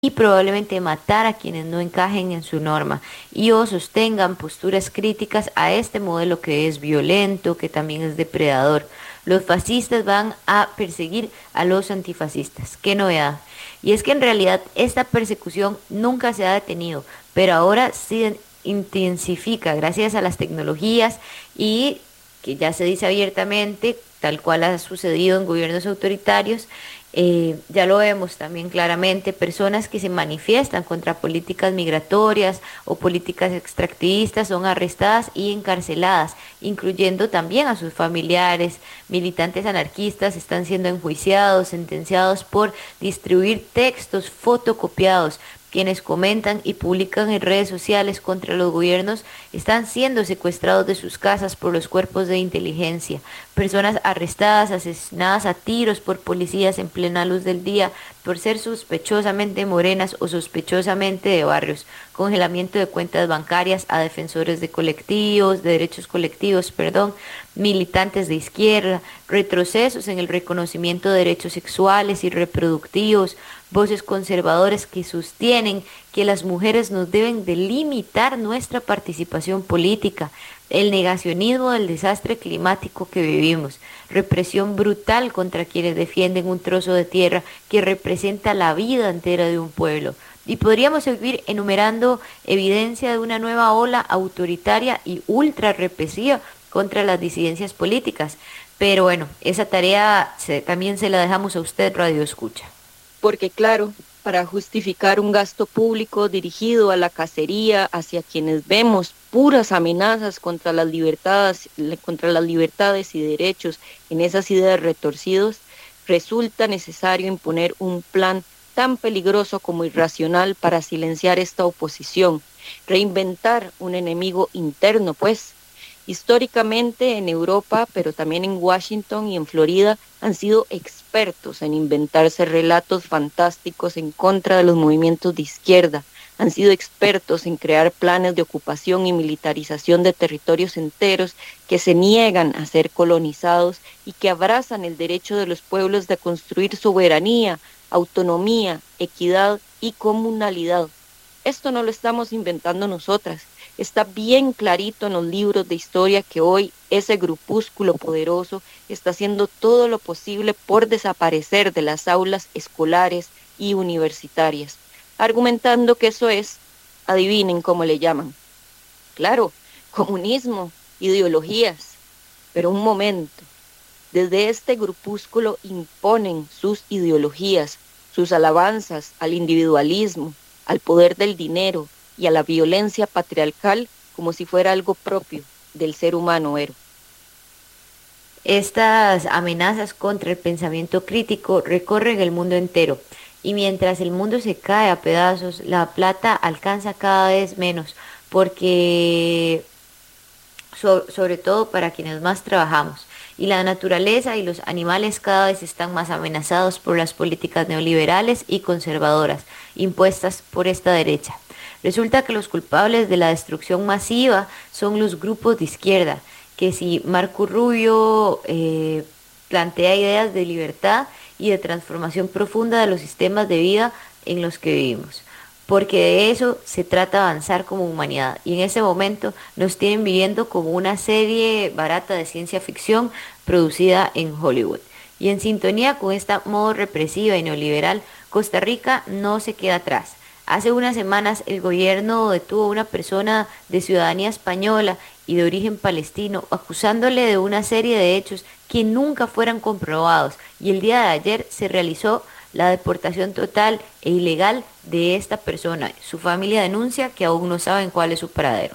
y probablemente matar a quienes no encajen en su norma y o sostengan posturas críticas a este modelo que es violento, que también es depredador. Los fascistas van a perseguir a los antifascistas. Qué novedad. Y es que en realidad esta persecución nunca se ha detenido, pero ahora se intensifica gracias a las tecnologías y que ya se dice abiertamente, tal cual ha sucedido en gobiernos autoritarios. Ya lo vemos también claramente, personas que se manifiestan contra políticas migratorias o políticas extractivistas son arrestadas y encarceladas, incluyendo también a sus familiares. Militantes anarquistas están siendo enjuiciados, sentenciados por distribuir textos fotocopiados. Quienes comentan y publican en redes sociales contra los gobiernos están siendo secuestrados de sus casas por los cuerpos de inteligencia. Personas arrestadas, asesinadas a tiros por policías en plena luz del día por ser sospechosamente morenas o sospechosamente de barrios. Congelamiento de cuentas bancarias a defensores de colectivos, de derechos colectivos, perdón, militantes de izquierda, retrocesos en el reconocimiento de derechos sexuales y reproductivos, voces conservadoras que sostienen que las mujeres nos deben delimitar nuestra participación política, el negacionismo del desastre climático que vivimos, represión brutal contra quienes defienden un trozo de tierra que representa la vida entera de un pueblo. Y podríamos seguir enumerando evidencia de una nueva ola autoritaria y ultra represiva contra las disidencias políticas. Pero bueno, esa tarea también se la dejamos a usted, Radio Escucha. Porque claro, para justificar un gasto público dirigido a la cacería hacia quienes vemos puras amenazas contra las libertades y derechos en esas ideas retorcidos, resulta necesario imponer un plan tan peligroso como irracional para silenciar esta oposición, reinventar un enemigo interno, pues. Históricamente en Europa, pero también en Washington y en Florida, han sido expertos en inventarse relatos fantásticos en contra de los movimientos de izquierda, han sido expertos en crear planes de ocupación y militarización de territorios enteros que se niegan a ser colonizados y que abrazan el derecho de los pueblos de construir soberanía, autonomía, equidad y comunalidad. Esto no lo estamos inventando nosotras. Está bien clarito en los libros de historia que hoy ese grupúsculo poderoso está haciendo todo lo posible por desaparecer de las aulas escolares y universitarias, argumentando que eso es, adivinen cómo le llaman. Claro, comunismo, ideologías. Pero un momento, desde este grupúsculo imponen sus ideologías, sus alabanzas al individualismo, al poder del dinero y a la violencia patriarcal como si fuera algo propio del ser humano, Ero. Estas amenazas contra el pensamiento crítico recorren el mundo entero y mientras el mundo se cae a pedazos, la plata alcanza cada vez menos porque sobre todo para quienes más trabajamos. Y la naturaleza y los animales cada vez están más amenazados por las políticas neoliberales y conservadoras impuestas por esta derecha. Resulta que los culpables de la destrucción masiva son los grupos de izquierda, que si Marco Rubio plantea ideas de libertad y de transformación profunda de los sistemas de vida en los que vivimos, porque de eso se trata avanzar como humanidad. Y en ese momento nos tienen viviendo como una serie barata de ciencia ficción producida en Hollywood. Y en sintonía con esta modo represiva y neoliberal, Costa Rica no se queda atrás. Hace unas semanas el gobierno detuvo a una persona de ciudadanía española y de origen palestino, acusándole de una serie de hechos que nunca fueran comprobados. Y el día de ayer se realizó la deportación total e ilegal de esta persona. Su familia denuncia que aún no saben cuál es su paradero.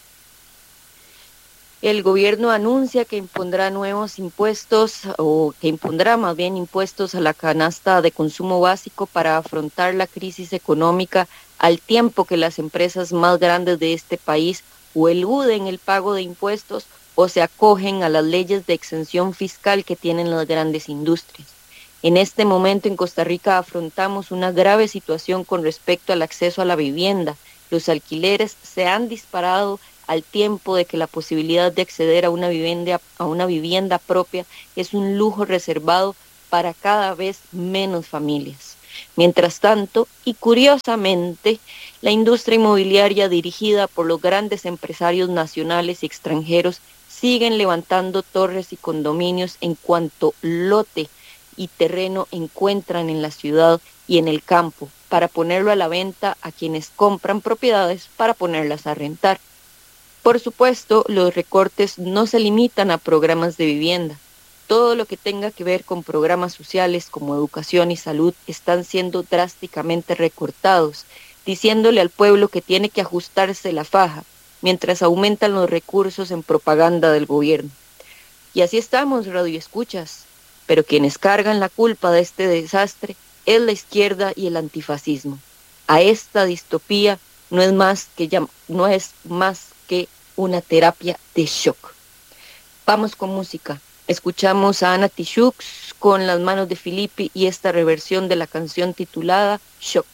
El gobierno anuncia que impondrá nuevos impuestos o que impondrá más bien impuestos a la canasta de consumo básico para afrontar la crisis económica al tiempo que las empresas más grandes de este país o eluden el pago de impuestos o se acogen a las leyes de exención fiscal que tienen las grandes industrias. En este momento en Costa Rica afrontamos una grave situación con respecto al acceso a la vivienda. Los alquileres se han disparado al tiempo de que la posibilidad de acceder a una vivienda propia es un lujo reservado para cada vez menos familias. Mientras tanto, y curiosamente, la industria inmobiliaria dirigida por los grandes empresarios nacionales y extranjeros siguen levantando torres y condominios en cuanto lote y terreno encuentran en la ciudad y en el campo para ponerlo a la venta a quienes compran propiedades para ponerlas a rentar. Por supuesto, los recortes no se limitan a programas de vivienda. Todo lo que tenga que ver con programas sociales como educación y salud están siendo drásticamente recortados, diciéndole al pueblo que tiene que ajustarse la faja, mientras aumentan los recursos en propaganda del gobierno. Y así estamos, radioescuchas. Pero quienes cargan la culpa de este desastre es la izquierda y el antifascismo. A esta distopía no es más que una terapia de shock. Vamos con música. Escuchamos a Ana Tijoux con Las manos de Filippi y esta reversión de la canción titulada Shock.